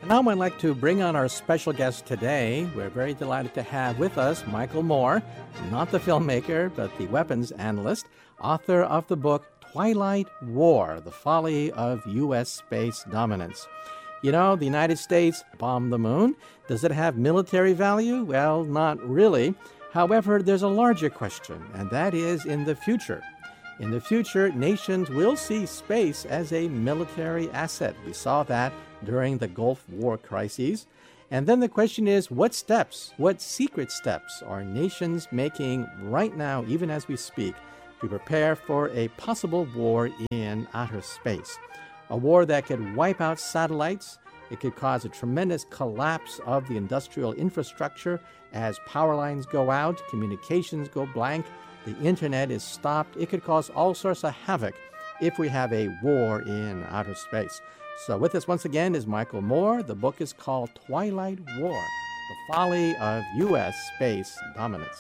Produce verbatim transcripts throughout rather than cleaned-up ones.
Now I'd like to bring on our special guest today. We're very delighted to have with us Michael Moore, not the filmmaker, but the weapons analyst, author of the book Twilight War, The Folly of U S Space Dominance. You know, the United States bombed the moon. Does it have military value? Well, not really. However, there's a larger question, and that is in the future. In the future, nations will see space as a military asset. We saw that during the Gulf War crises. And then the question is, what steps, what secret steps are nations making right now, even as we speak, to prepare for a possible war in outer space? A war that could wipe out satellites. It could cause a tremendous collapse of the industrial infrastructure as power lines go out, communications go blank, the internet is stopped. It could cause all sorts of havoc if we have a war in outer space. So with us once again is Michael Moore. The book is called Twilight War, The Folly of U S Space Dominance.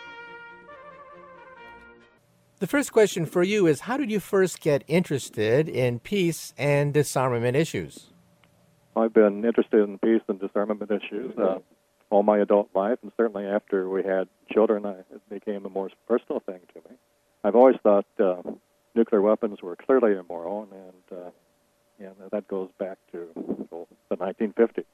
The first question for you is, how did you first get interested in peace and disarmament issues? I've been interested in peace and disarmament issues uh, all my adult life, and certainly after we had children, I, it became a more personal thing to me. I've always thought uh, nuclear weapons were clearly immoral, and uh, and that goes back to well, the nineteen fifties.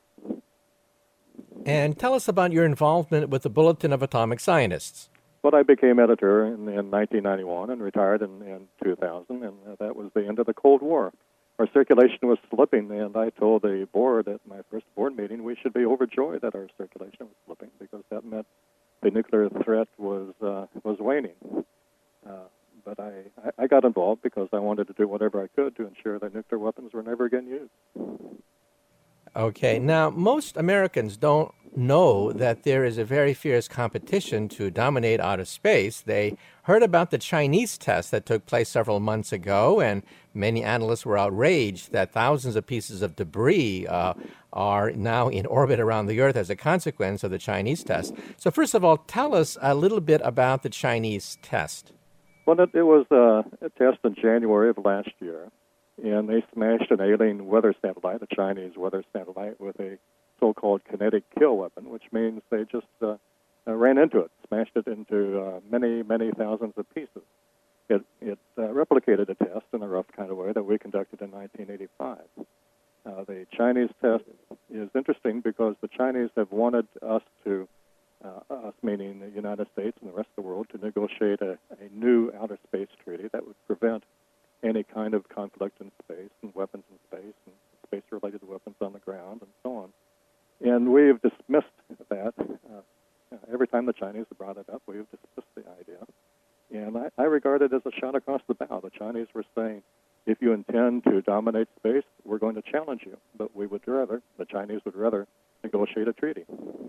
And tell us about your involvement with the Bulletin of Atomic Scientists. Well, I became editor in, in nineteen ninety-one and retired in, in two thousand, and uh, that was the end of the Cold War. Our circulation was slipping, and I told the board at my first board meeting we should be overjoyed that our circulation was slipping, because that meant the nuclear threat was uh, was waning. Uh, but I, I got involved because I wanted to do whatever I could to ensure that nuclear weapons were never again used. Okay. Now, most Americans don't know that there is a very fierce competition to dominate outer space. They heard about the Chinese test that took place several months ago, and many analysts were outraged that thousands of pieces of debris uh, are now in orbit around the Earth as a consequence of the Chinese test. So first of all, tell us a little bit about the Chinese test. Well, it, it was uh, a test in January of last year, and they smashed an alien weather satellite, a Chinese weather satellite, with a so-called kinetic kill weapon, which means they just uh, uh, ran into it, smashed it into uh, many, many thousands of pieces. It, it uh, replicated a test in a rough kind of way that we conducted in nineteen eighty-five. Uh, the Chinese test is interesting because the Chinese have wanted us to, uh, us meaning the United States and the rest of the world, to negotiate a, a new outer space treaty that would prevent any kind of conflict in space and weapons in space and space-related weapons on the ground and so on. And we have dismissed that. Uh, every time the Chinese have brought it up, we have dismissed the idea. And I, I regard it as a shot across the bow. The Chinese were saying, if you intend to dominate space, we're going to challenge you. But we would rather, the Chinese would rather, negotiate a treaty.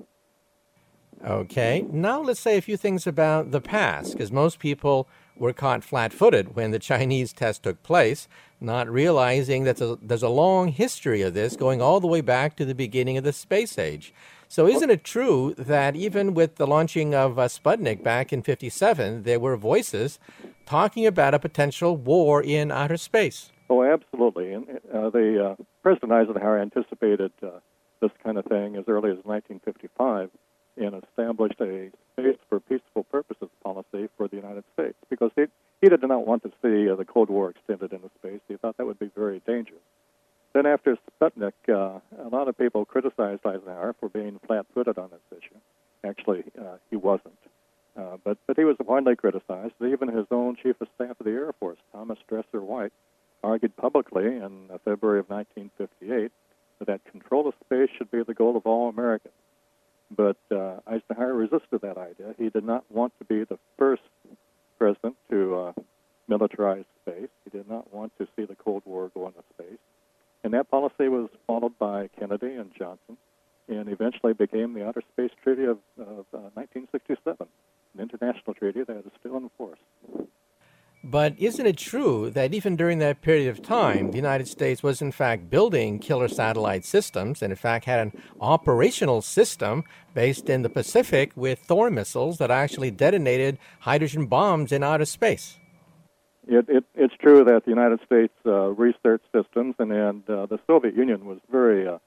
Okay. Now let's say a few things about the past, because most people were caught flat-footed when the Chinese test took place, not realizing that there's a long history of this going all the way back to the beginning of the space age. So isn't it true that even with the launching of uh, Sputnik back in fifty-seven, there were voices talking about a potential war in outer space? Oh, absolutely. And uh, the uh, President Eisenhower anticipated uh, this kind of thing as early as nineteen fifty-five and established a space for peaceful purposes policy for the United States, because he, he did not want to see uh, the Cold War extended into space. He thought that would be very dangerous. Then after Sputnik, uh, a lot of people criticized Eisenhower for being flat-footed on this issue. Actually, uh, he wasn't. Uh, but, but he was widely criticized. Even his own Chief of Staff of the Air Force, Thomas Dresser White, argued publicly in uh, February of nineteen fifty-eight that, that control of space should be the goal of all Americans. But uh, Eisenhower resisted that idea. He did not want to be the first president to uh, militarize space. He did not want to see the Cold War go into space. And that policy was followed by Kennedy and Johnson, and eventually became the Outer Space Treaty of, of uh, nineteen sixty-seven, an international treaty that is still in force. But isn't it true that even during that period of time, the United States was in fact building killer satellite systems, and in fact had an operational system based in the Pacific with Thor missiles that actually detonated hydrogen bombs in outer space? It, it, it's true that the United States uh, researched systems, and, and uh, the Soviet Union was very uh,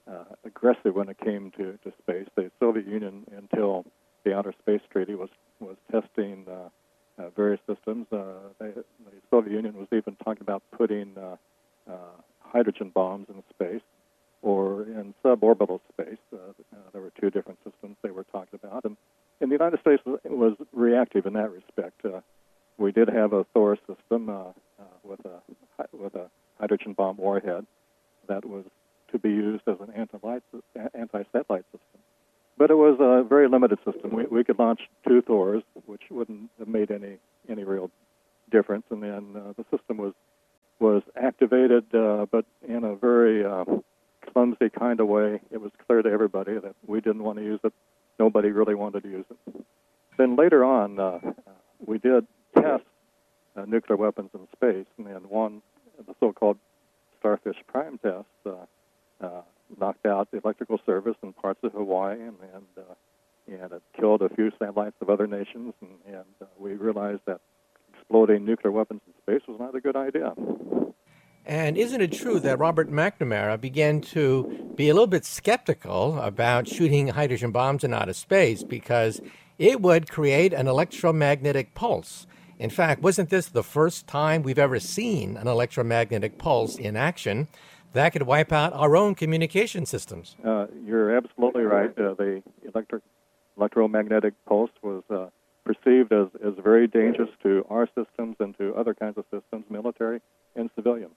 uh, aggressive when it came to, to space. The Soviet Union, until the Outer Space Treaty, was was testing uh, uh, various systems. Uh, they, the Soviet Union was even talking about putting uh, uh, hydrogen bombs in space or in suborbital space. Uh, uh, there were two different systems they were talking about, and, and the United States was, was reactive in that respect. Uh, we did have a Thor system uh, uh, with a with a hydrogen bomb warhead that was to be used as an anti-light, anti-satellite system. But it was a very limited system. We, we could launch two Thors, which wouldn't have made any, any real difference. And then uh, the system was was activated, uh, but in a very uh, clumsy kind of way. It was clear to everybody that we didn't want to use it. Nobody really wanted to use it. Then later on, uh, we did test uh, nuclear weapons in space, and then one, the so-called Starfish Prime test, uh, uh, knocked out the electrical service in parts of Hawaii, and and, uh, and it killed a few satellites of other nations, and, and uh, we realized that exploding nuclear weapons in space was not a good idea. And isn't it true that Robert McNamara began to be a little bit skeptical about shooting hydrogen bombs in outer space because it would create an electromagnetic pulse? In fact, wasn't this the first time we've ever seen an electromagnetic pulse in action that could wipe out our own communication systems? Uh, you're absolutely right. Uh, the electric electromagnetic pulse was uh, perceived as, as very dangerous to our systems and to other kinds of systems, military and civilian.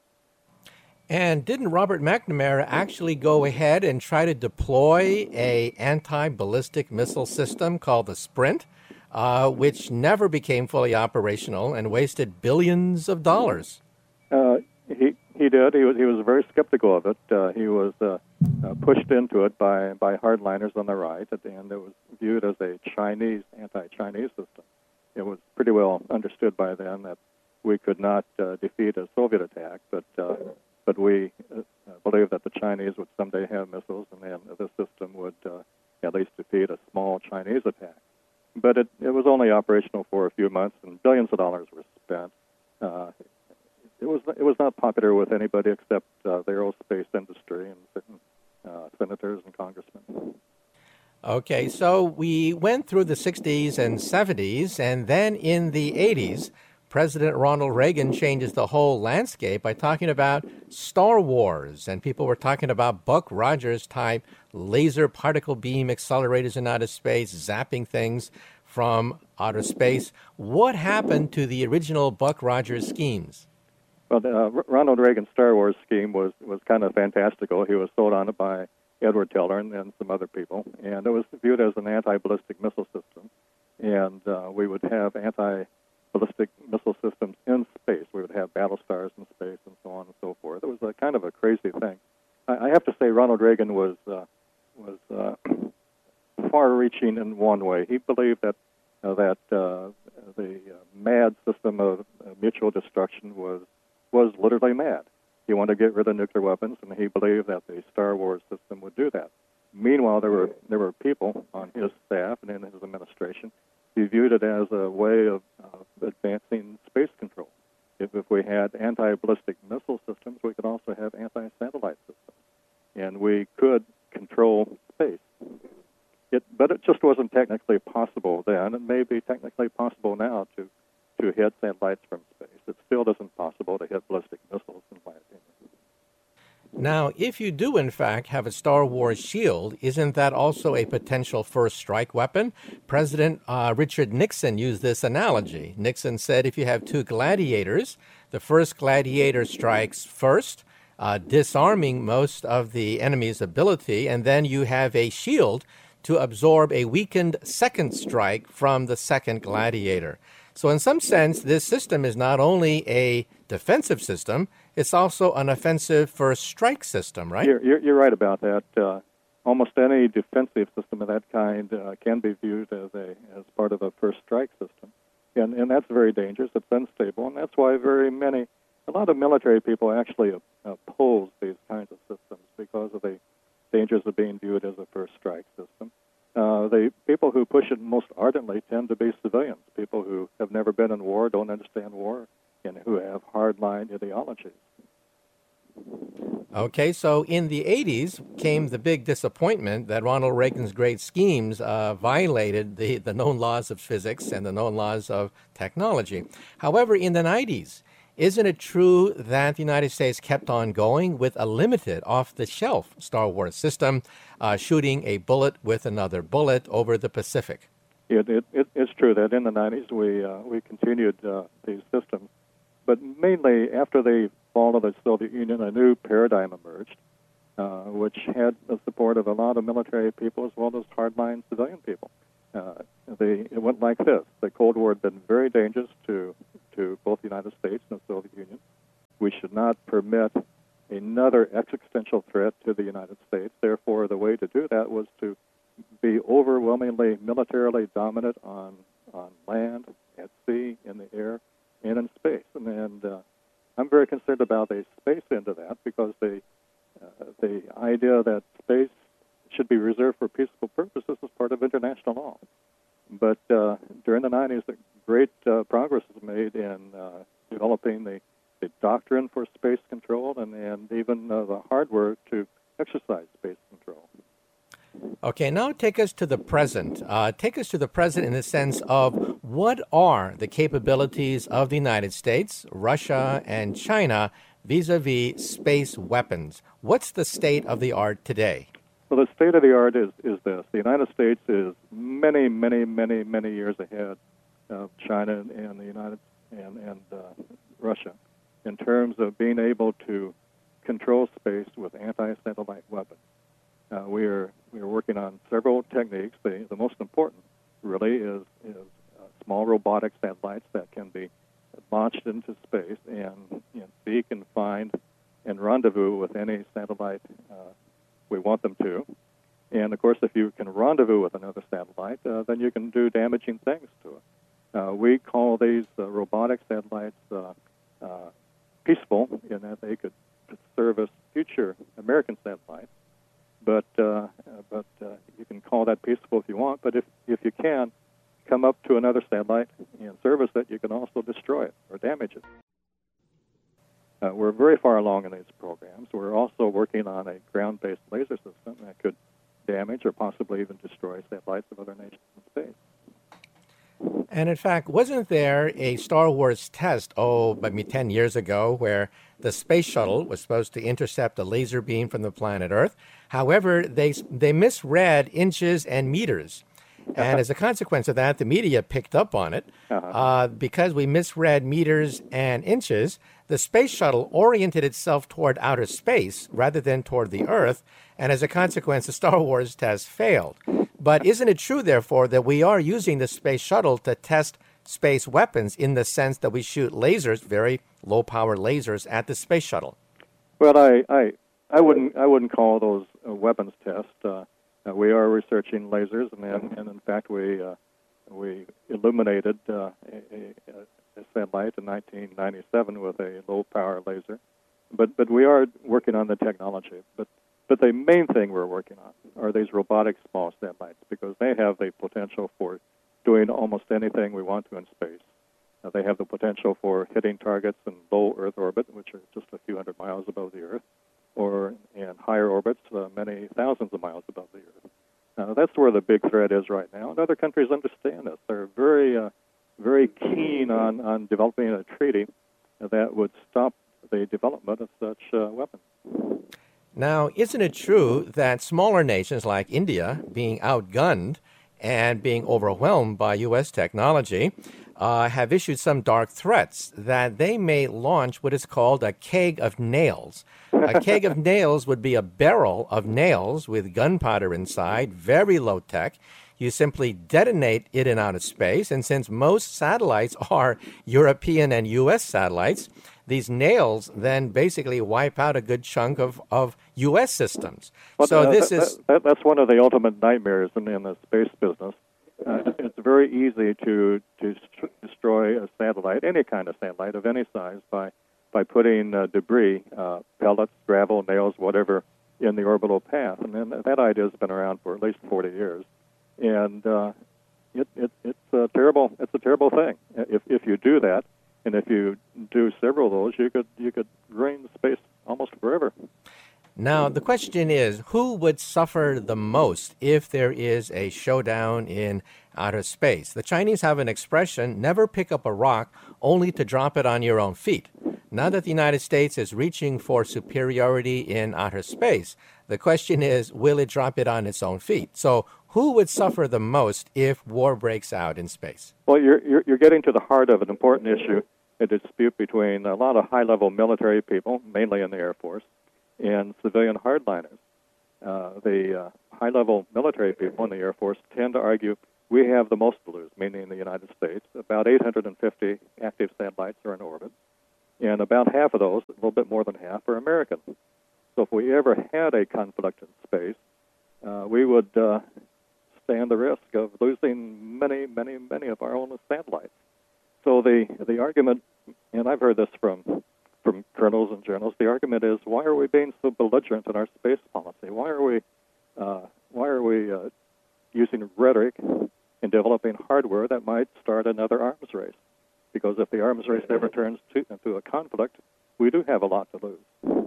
And didn't Robert McNamara actually go ahead and try to deploy a anti-ballistic missile system called the Sprint, uh, which never became fully operational and wasted billions of dollars? Uh, he he did. He was he was very skeptical of it. Uh, he was uh, uh, pushed into it by, by hardliners on the right, and it was viewed as a Chinese anti-Chinese system. It was pretty well understood by then that we could not uh, defeat a Soviet attack, but uh, but we uh, believed that the Chinese would someday have missiles, and then this system would uh, at least defeat a small Chinese attack. But it, it was only operational for a few months, and billions of dollars were spent. Uh, it was it was not popular with anybody except uh, the aerospace industry and certain uh, senators and congressmen. Okay, so we went through the sixties and seventies, and then in the eighties, President Ronald Reagan changes the whole landscape by talking about Star Wars, and people were talking about Buck Rogers type laser particle beam accelerators in outer space, zapping things from outer space. What happened to the original Buck Rogers schemes? Well, uh, Ronald Reagan's Star Wars scheme was, was kind of fantastical. He was sold on it by Edward Teller and, and some other people, and it was viewed as an anti-ballistic missile system, and uh, we would have anti-ballistic missile systems in space. We would have battle stars in space and so on and so forth. It was a kind of a crazy thing. I, I have to say Ronald Reagan was uh, was uh, far-reaching in one way. He believed that uh, that uh, the uh, mad system of uh, mutual destruction was was literally mad. He wanted to get rid of nuclear weapons, and he believed that the Star Wars system would do that. Meanwhile, there were there were people on his staff and in his administration who viewed it as a way of uh, advancing space control. If, if we had anti-ballistic missile systems, we could also have anti-satellite systems, and we could control space. It, but it just wasn't technically possible then. It may be technically possible now to to hit satellites from space. It still isn't possible to hit ballistic missiles, in my opinion. Now, if you do, in fact, have a Star Wars shield, isn't that also a potential first strike weapon? President uh, Richard Nixon used this analogy. Nixon said if you have two gladiators, the first gladiator strikes first, uh, disarming most of the enemy's ability, and then you have a shield to absorb a weakened second strike from the second gladiator. So in some sense, this system is not only a defensive system, it's also an offensive first strike system, right? You're, you're, you're right about that. Uh, almost any defensive system of that kind uh, can be viewed as a as part of a first strike system. And, and that's very dangerous. It's unstable. And that's why very many, a lot of military people actually oppose these kinds of systems because of the dangers of being viewed as a first strike system. Uh, the people who push it most ardently tend to be civilians, people who have never been in war, don't understand war, and who have hardline ideologies. Okay, so in the eighties came the big disappointment that Ronald Reagan's great schemes uh, violated the, the known laws of physics and the known laws of technology. However, in the nineties, isn't it true that the United States kept on going with a limited, off-the-shelf Star Wars system, uh, shooting a bullet with another bullet over the Pacific? It, it, it, it's true that in the nineties we uh, we continued uh, these systems, but mainly after the fall of the Soviet Union, a new paradigm emerged, uh, which had the support of a lot of military people as well as hardline civilian people. Uh, they, it went like this. The Cold War had been very dangerous to, to both the United States and the Soviet Union. We should not permit another existential threat to the United States. Therefore, the way to do that was to be overwhelmingly militarily dominant on, on land, at sea, in the air, and in space. And, and uh, I'm very concerned about the space end of that because the, uh, the idea that space should be reserved for peaceful purposes is part of international law. But uh, during the nineties, great uh, progress was made in uh, developing the, the doctrine for space control and, and even uh, the hardware to exercise space control. Okay, now take us to the present. Uh, take us to the present in the sense of what are the capabilities of the United States, Russia, and China vis-a-vis space weapons? What's the state of the art today? Well, the state of the art is, is this. The United States is many, many, many, many years ahead of China and the United and, and uh, Russia in terms of being able to control space with anti-satellite weapons. Uh, we are we are working on several techniques. The, the most important, really, is is uh, small robotic satellites that can be launched into space and, and seek and find and rendezvous with any satellite uh, we want them to. And of course, if you can rendezvous with another satellite, uh, then you can do damaging things to it. Uh, we call these uh, robotic satellites uh, uh, peaceful in that they could service future American satellites. But uh, but uh, you can call that peaceful if you want. But if, if you can come up to another satellite and service it, you can also destroy it or damage it. Uh, we're very far along in these programs. We're also working on a ground-based laser system that could damage or possibly even destroy satellites of other nations in space. And in fact, wasn't there a Star Wars test, oh, maybe ten years ago, where the space shuttle was supposed to intercept a laser beam from the planet Earth? However, they they misread inches and meters. And as a consequence of that, the media picked up on it. Uh-huh. Uh, because we misread meters and inches, the space shuttle oriented itself toward outer space rather than toward the Earth. And as a consequence, the Star Wars test failed. But isn't it true, therefore, that we are using the space shuttle to test space weapons in the sense that we shoot lasers, very low-power lasers, at the space shuttle? Well, I, I, I wouldn't I wouldn't call those uh, weapons tests. Uh, uh, we are researching lasers, and, and, and in fact, we uh, we illuminated uh, a, a, a satellite in nineteen ninety-seven with a low-power laser. But but we are working on the technology. But But the main thing we're working on are these robotic small satellites because they have the potential for doing almost anything we want to in space. Uh, they have the potential for hitting targets in low Earth orbit, which are just a few hundred miles above the Earth, or in higher orbits, uh, many thousands of miles above the Earth. Uh, that's where the big threat is right now, and other countries understand this. They're very, uh, very keen on, on developing a treaty that would stop the development of such uh, weapons. Now, isn't it true that smaller nations like India, being outgunned and being overwhelmed by U S technology, uh, have issued some dark threats that they may launch what is called a keg of nails? A keg of nails would be a barrel of nails with gunpowder inside, very low tech. You simply detonate it in outer space, and since most satellites are European and U S satellites, these nails then basically wipe out a good chunk of, of U S systems. But, so uh, this that, is... That, that's one of the ultimate nightmares in, in the space business. Uh, it's very easy to, to st- destroy a satellite, any kind of satellite of any size, by, by putting uh, debris, uh, pellets, gravel, nails, whatever, in the orbital path. And then that idea has been around for at least forty years. And uh, it, it, it's a terrible it's a terrible thing. If if you do that, and if you do several of those, you could you could drain the space almost forever. Now, the question is, who would suffer the most if there is a showdown in outer space? The Chinese have an expression, never pick up a rock only to drop it on your own feet. Now that the United States is reaching for superiority in outer space, the question is, will it drop it on its own feet? So who would suffer the most if war breaks out in space? Well, you're, you're, you're getting to the heart of an important issue, a dispute between a lot of high-level military people, mainly in the Air Force, and civilian hardliners. Uh, the uh, high-level military people in the Air Force tend to argue we have the most to lose, meaning the United States. About eight hundred fifty active satellites are in orbit, and about half of those, a little bit more than half, are American. So if we ever had a conflict in space, uh, we would uh, stand the risk of losing many, many, many of our own satellites. So the the argument, and I've heard this from from colonels and generals, the argument is, why are we being so belligerent in our space policy? Why are we uh, why are we uh, using rhetoric and developing hardware that might start another arms race? Because if the arms race ever turns to, into a conflict, we do have a lot to lose.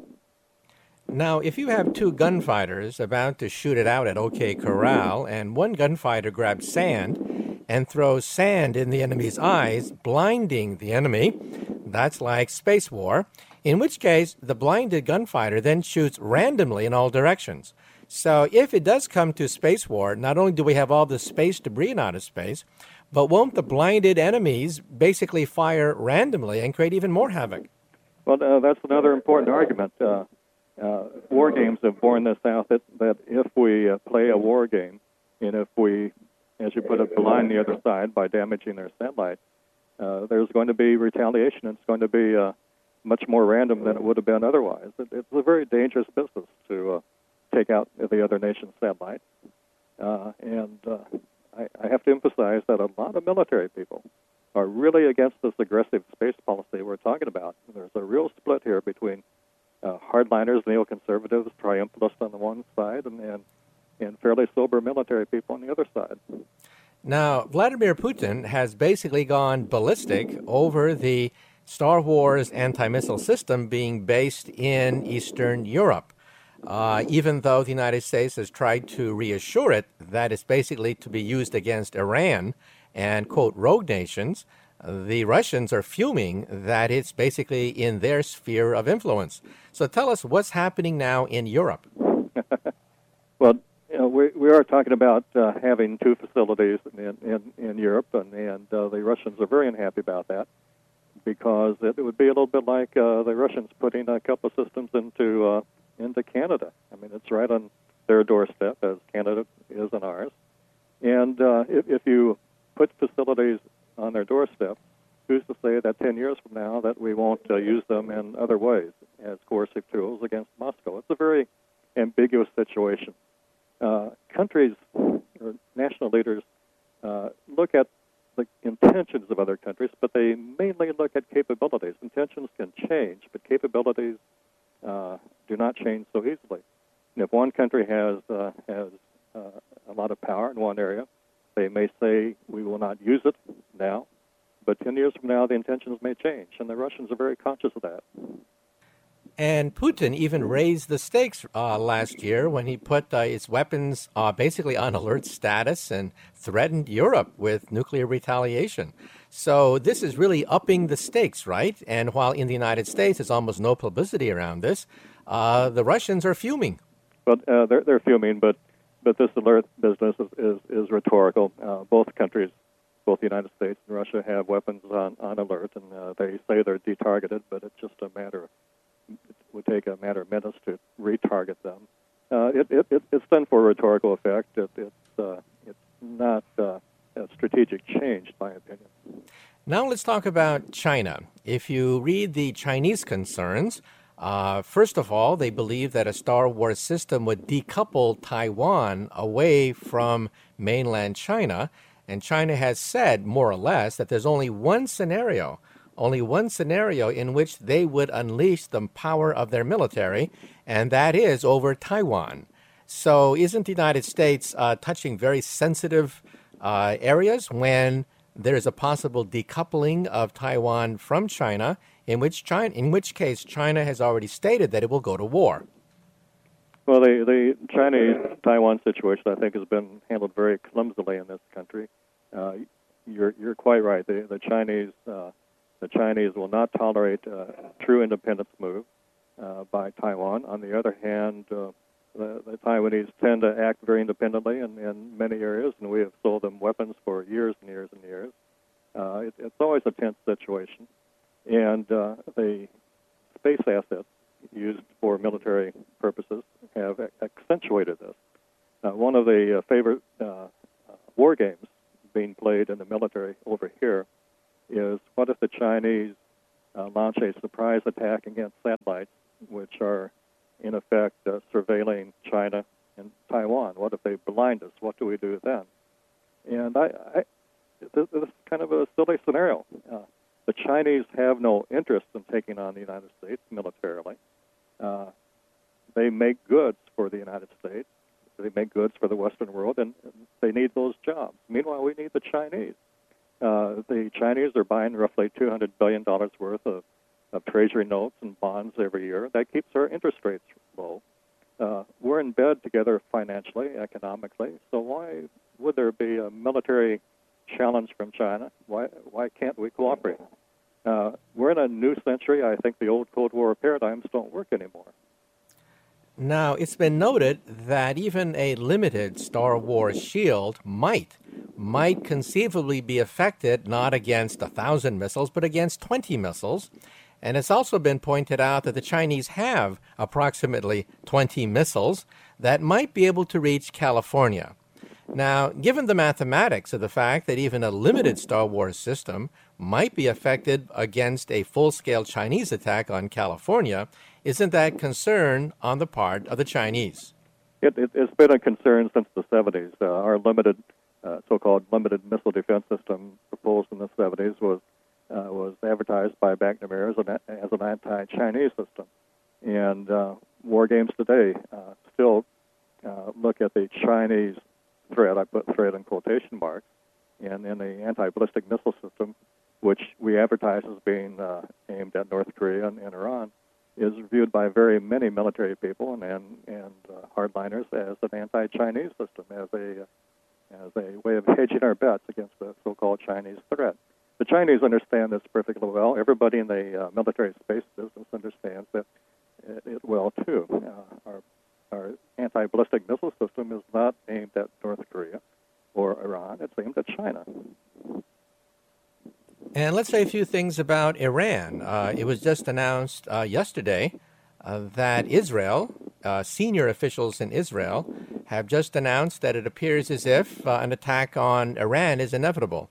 Now, if you have two gunfighters about to shoot it out at OK Corral, and one gunfighter grabs sand and throws sand in the enemy's eyes, blinding the enemy, that's like space war, in which case the blinded gunfighter then shoots randomly in all directions. So if it does come to space war, not only do we have all the space debris in outer space, but won't the blinded enemies basically fire randomly and create even more havoc? Well, uh, that's another important argument. Uh, uh, war games have borne this out, that, that if we uh, play a war game, and if we, as you put it, blind the other side by damaging their satellite, uh, there's going to be retaliation. It's going to be uh, much more random than it would have been otherwise. It, it's a very dangerous business to uh, take out the other nation's satellites. Uh, and uh, I, I have to emphasize that a lot of military people are really against this aggressive space policy we're talking about. There's a real split here between uh, hardliners, neoconservatives, triumphalists on the one side, and, and, and fairly sober military people on the other side. Now, Vladimir Putin has basically gone ballistic over the Star Wars anti-missile system being based in Eastern Europe. Uh, even though the United States has tried to reassure it that it's basically to be used against Iran and, quote, rogue nations, the Russians are fuming that it's basically in their sphere of influence. So tell us what's happening now in Europe. Well, you know, we, we are talking about uh, having two facilities in, in, in Europe, and, and uh, the Russians are very unhappy about that, because it would be a little bit like uh, the Russians putting a couple of systems into uh, into Canada. I mean, it's right on their doorstep, as Canada is on ours. And uh, if, if you put facilities on their doorstep, who's to say that ten years from now that we won't uh, use them in other ways as coercive tools against Moscow? It's a very ambiguous situation. Uh, countries or national leaders uh, look at the intentions of other countries, but they mainly look at capabilities. Intentions can change, but capabilities uh, do not change so easily. And if one country has uh, has uh, a lot of power in one area, they may say, we will not use it now, but ten years from now, the intentions may change, and the Russians are very conscious of that. And Putin even raised the stakes uh, last year when he put uh, its weapons uh, basically on alert status and threatened Europe with nuclear retaliation. So this is really upping the stakes, right? And while in the United States there's almost no publicity around this, uh, the Russians are fuming. Well, uh, they're, they're fuming, but but this alert business is, is, is rhetorical. Uh, both countries, both the United States and Russia, have weapons on, on alert, and uh, they say they're detargeted, but it's just a matter of it would take a matter of minutes to retarget them. Uh, it, it, it, it's done for a rhetorical effect. It, it's, uh, it's not uh, a strategic change, in my opinion. Now let's talk about China. If you read the Chinese concerns, uh, first of all, they believe that a Star Wars system would decouple Taiwan away from mainland China. And China has said, more or less, that there's only one scenario Only one scenario in which they would unleash the power of their military, and that is over Taiwan. So isn't the United States uh, touching very sensitive uh, areas when there is a possible decoupling of Taiwan from China, in which China, in which case China has already stated that it will go to war? the, the Chinese-Taiwan situation, I think, has been handled very clumsily in this country. Uh, you're you're quite right. The the Chinese uh, the Chinese will not tolerate a true independence move uh, by Taiwan. On the other hand, uh, the, the Taiwanese tend to act very independently in, in many areas, and we have sold them weapons for years and years and years. Uh, it, it's always a tense situation, and uh, the space assets used for military purposes have accentuated this. Uh, one of the uh, favorite uh, uh, war games being played in the military over here is, what if the Chinese uh, launch a surprise attack against satellites, which are in effect uh, surveilling China and Taiwan? What if they blind us? What do we do then? And I, I this, this is kind of a silly scenario. Uh, the Chinese have no interest in taking on the United States militarily. Uh, they make goods for the United States. They make goods for the Western world, and they need those jobs. Meanwhile, we need the Chinese. Uh, the Chinese are buying roughly two hundred billion dollars worth of, of treasury notes and bonds every year. That keeps our interest rates low. Uh, we're in bed together financially, economically, so why would there be a military challenge from China? Why, why can't we cooperate? Uh, we're in a new century. I think the old Cold War paradigms don't work anymore. Now, it's been noted that even a limited Star Wars shield might, might conceivably be affected not against a thousand missiles, but against twenty missiles. And it's also been pointed out that the Chinese have approximately twenty missiles that might be able to reach California. Now, given the mathematics of the fact that even a limited Star Wars system might be affected against a full-scale Chinese attack on California, isn't that concern on the part of the Chinese? It, it, it's been a concern since the seventies. Uh, our limited, uh, so-called limited missile defense system proposed in the seventies was uh, was advertised by McNamara as an, as an anti-Chinese system. And uh, war games today uh, still uh, look at the Chinese threat, I put threat in quotation marks, and in the anti-ballistic missile system, which we advertise as being uh, aimed at North Korea and, and Iran, is viewed by very many military people and and, and uh, hardliners as an anti-Chinese system, as a as a way of hedging our bets against the so-called Chinese threat. The Chinese understand this perfectly well. Everybody in the uh, military space business understands that it, it well too. Uh, our our anti-ballistic missile system is not aimed at North Korea or Iran. It's aimed at China. And let's say a few things about Iran. Uh, it was just announced uh, yesterday uh, that Israel, uh, senior officials in Israel, have just announced that it appears as if uh, an attack on Iran is inevitable.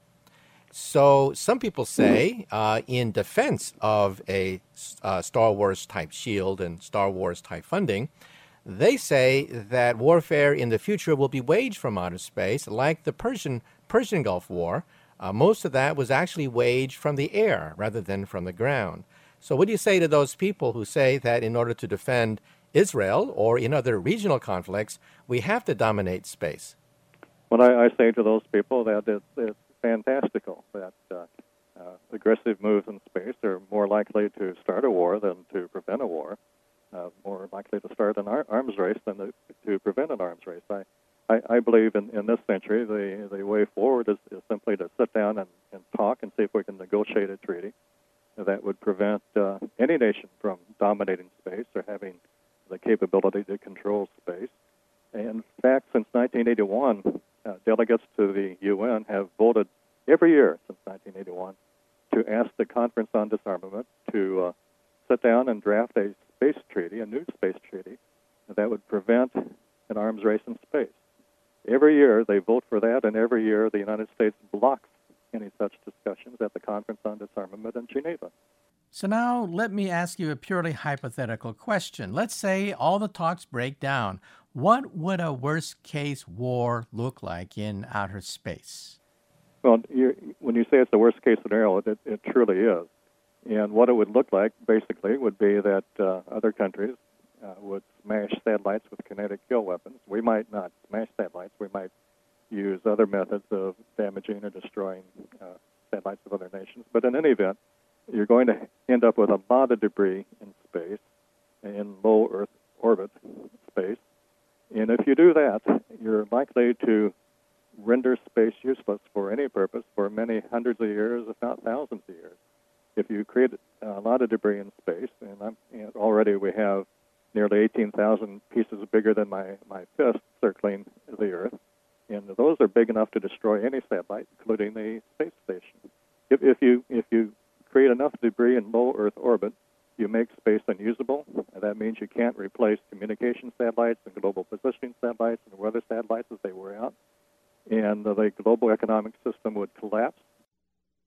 So some people say, uh, in defense of a uh, Star Wars type shield and Star Wars type funding, they say that warfare in the future will be waged from outer space, like the Persian Persian Gulf War. Uh, most of that was actually waged from the air rather than from the ground. So what do you say to those people who say that in order to defend Israel or in other regional conflicts, we have to dominate space? Well, I, I say to those people that it's, it's fantastical that uh, uh, aggressive moves in space are more likely to start a war than to prevent a war. Uh, more likely to start an ar- arms race than to, to prevent an arms race. I, I, I believe in, in this century the, the way forward is, is simply to sit down and, and talk and see if we can negotiate a treaty that would prevent uh, any nation from dominating space or having the capability to control space. And in fact, since nineteen eighty-one, uh, delegates to the U N have voted every year since nineteen eighty-one to ask the Conference on Disarmament to uh, sit down and draft a space treaty, a new space treaty, that would prevent an arms race in space. Every year they vote for that, and every year the United States blocks any such discussions at the Conference on Disarmament in Geneva. So now let me ask you a purely hypothetical question. Let's say all the talks break down. What would a worst-case war look like in outer space? Well, you, when you say it's the worst-case scenario, it, it truly is. And what it would look like, basically, would be that uh, other countries uh, would smash satellites with kinetic kill weapons. We might not smash satellites. We might use other methods of damaging or destroying uh, satellites of other nations. But in any event, you're going to end up with a lot of debris in space, in low Earth orbit space, if you do that, you're likely to render space useless for any purpose for many hundreds of years, if not thousands of years. If you create a lot of debris in space, and, I'm, and already we have nearly eighteen thousand pieces bigger than my, my fist circling the Earth, and those are big enough to destroy any satellite, including the space station. If, if you if you create enough debris in low Earth orbit, you make space unusable. That means you can't replace communication satellites and global positioning satellites and weather satellites as they wear out. And the global economic system would collapse.